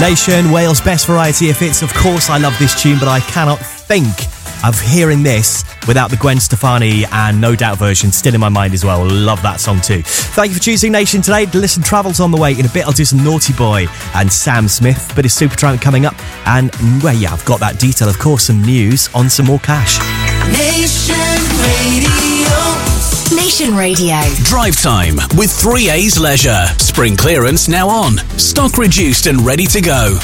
Nation, Wales' best variety of hits. Of course, I love this tune, but I cannot think of hearing this without the Gwen Stefani and No Doubt version still in my mind as well. Love that song too. Thank you for choosing Nation today. The Listen Travel's on the way. In a bit, I'll do some Naughty Boy and Sam Smith. Bit of Supertramp coming up. And, well, yeah, I've got that detail. Of course, some news on some more cash. Nation Radio. Nation Radio. Drive time with 3A's Leisure. Spring clearance now on. Stock reduced and ready to go.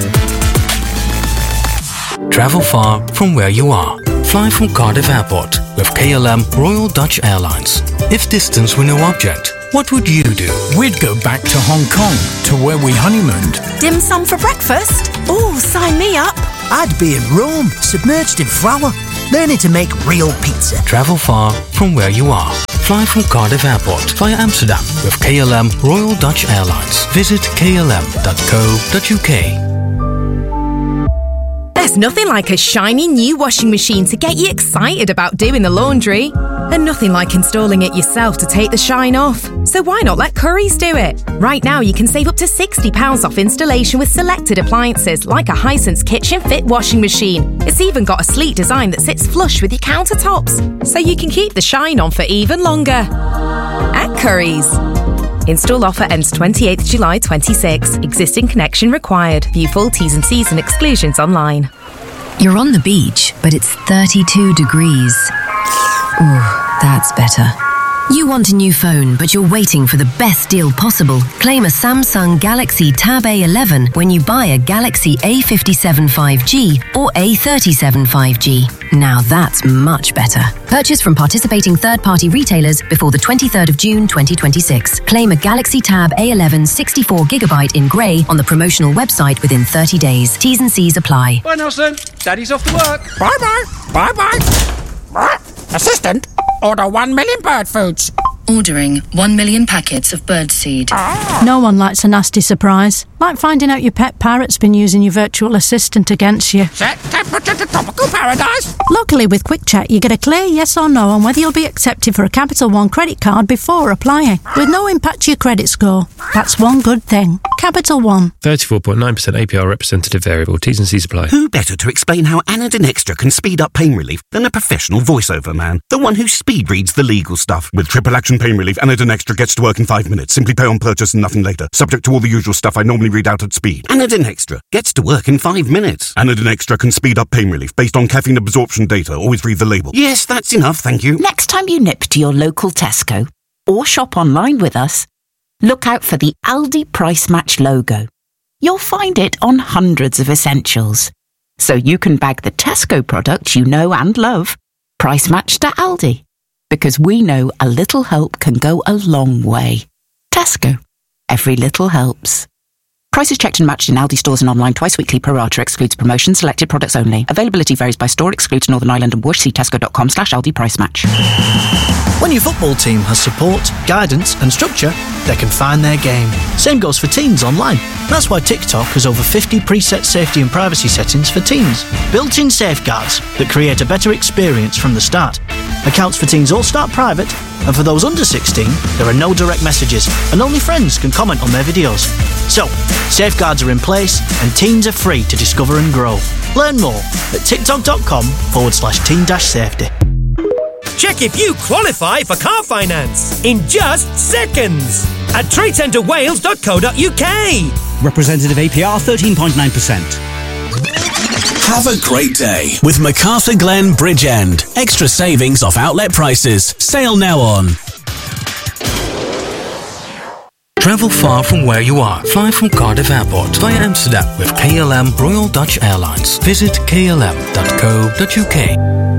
Travel far from where you are. Fly from Cardiff Airport with KLM Royal Dutch Airlines. If distance were no object, what would you do? We'd go back to Hong Kong, to where we honeymooned. Dim sum for breakfast? Oh, sign me up. I'd be in Rome, submerged in flour, learning to make real pizza. Travel far from where you are. Fly from Cardiff Airport via Amsterdam with KLM Royal Dutch Airlines. Visit klm.co.uk. There's nothing like a shiny new washing machine to get you excited about doing the laundry. And nothing like installing it yourself to take the shine off. So why not let Currys do it? Right now you can save up to £60 off installation with selected appliances like a Hisense Kitchen Fit washing machine. It's even got a sleek design that sits flush with your countertops, so you can keep the shine on for even longer. At Currys. Install offer ends 28th July 26. Existing connection required. View full T's and C's and exclusions online. You're on the beach, but it's 32 degrees. Ooh, that's better. You want a new phone, but you're waiting for the best deal possible. Claim a Samsung Galaxy Tab A11 when you buy a Galaxy A57 5G or A37 5G. Now that's much better. Purchase from participating third-party retailers before the 23rd of June 2026. Claim a Galaxy Tab A11 64GB in grey on the promotional website within 30 days. T's and C's apply. Bye, Nelson. Daddy's off to work. Bye-bye. Bye-bye. Assistant, order 1 million bird foods. Ordering 1 million packets of birdseed. No one likes a nasty surprise. Like finding out your pet parrot's been using your virtual assistant against you. Set temperature to tropical paradise. Luckily, with QuickCheck, you get a clear yes or no on whether you'll be accepted for a Capital One credit card before applying, with no impact to your credit score. That's one good thing. Capital One. 34.9% APR representative variable. T's and C's apply. Who better to explain how Anadin Extra can speed up pain relief than a professional voiceover man? The one who speed reads the legal stuff. With triple action pain relief, Anadin Extra gets to work in 5 minutes. Simply pay on purchase and nothing later. Subject to all the usual stuff I normally read out at speed. Anadin Extra gets to work in 5 minutes. Anadin Extra can speed up pain relief based on caffeine absorption data. Always read the label. Yes, that's enough, thank you. Next time you nip to your local Tesco or shop online with us, look out for the Aldi Price Match logo. You'll find it on hundreds of essentials. So you can bag the Tesco products you know and love, price matched to Aldi. Because we know a little help can go a long way. Tesco. Every little helps. Prices checked and matched in Aldi stores and online twice weekly. Pro rata excludes promotions. Selected products only. Availability varies by store. Excludes Northern Ireland and Whoosh. See tesco.com/Aldi price match. When your football team has support, guidance and structure, they can find their game. Same goes for teens online. That's why TikTok has over 50 preset safety and privacy settings for teens. Built-in safeguards that create a better experience from the start. Accounts for teens all start private, and for those under 16, there are no direct messages, and only friends can comment on their videos. So, safeguards are in place, and teens are free to discover and grow. Learn more at tiktok.com/teen-safety. Check if you qualify for car finance in just seconds at tradecentrewales.co.uk. Representative APR 13.9%. Have a great day with MacArthur Glen Bridgend. Extra savings off outlet prices. Sale now on. Travel far from where you are. Fly from Cardiff Airport via Amsterdam with KLM Royal Dutch Airlines. Visit klm.co.uk.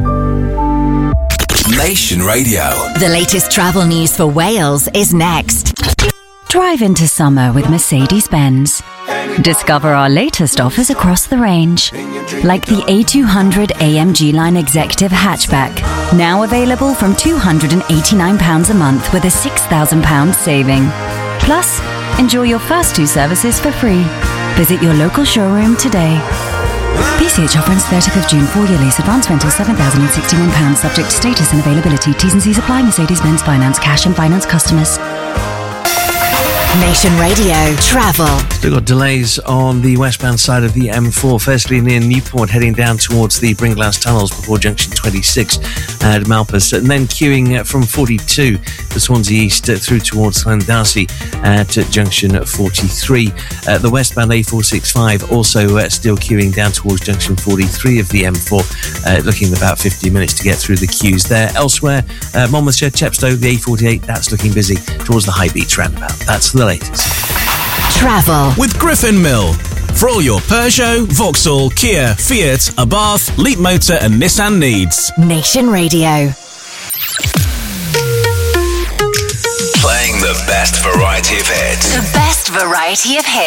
Nation Radio. The latest travel news for Wales is next. Drive into summer with Mercedes-Benz. Discover our latest offers across the range, like the A200 AMG Line Executive Hatchback, now available from £289 a month with a £6,000 saving. Plus, enjoy your first 2 services for free. Visit your local showroom today. PCH offer ends 30th of June. 4-year lease. Advance rental £7,061. Subject to status and availability. T's and C's apply. Mercedes-Benz Finance. Cash and finance customers. Nation Radio Travel. Still got delays on the westbound side of the M4. Firstly, near Newport, heading down towards the Bringlass Tunnels before junction 26 at Malpas. And then queuing from 42 to Swansea East through towards Llandarcy at junction 43. The westbound A465 also still queuing down towards junction 43 of the M4. Looking about 50 minutes to get through the queues there. Elsewhere, Monmouthshire, Chepstow, the A48, that's looking busy towards the High Beach roundabout. That's the latest. Travel with Griffin Mill. For all your Peugeot, Vauxhall, Kia, Fiat, Abarth, Leapmotor and Nissan needs. Nation Radio. Playing the best variety of hits. The best variety of hits.